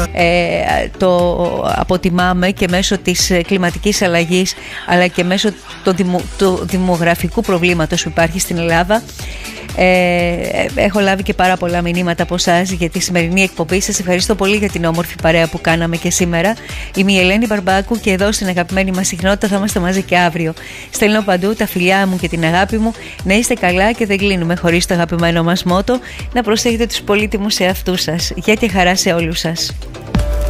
το αποτιμάμε και μέσω της κλιματικής αλλαγής, αλλά και μέσω του δημογραφικού προβλήματος που υπάρχει στην Ελλάδα. Έχω λάβει και πάρα πολλά μηνύματα από εσάς για τη σημερινή εκπομπή. Σας ευχαριστώ πολύ για την όμορφη παρέα που κάναμε και σήμερα. Είμαι η Ελένη Μπαρμπάκου και εδώ στην αγαπημένη μας συχνότητα θα είμαστε μαζί και αύριο. Στέλνω παντού τα φιλιά μου και την αγάπη μου. Να είστε καλά και δεν κλείνουμε χωρίς το αγαπημένο μας μότο: να προσέχετε τους πολύτιμους εαυτούς σας. Γεια και χαρά σε όλους σας.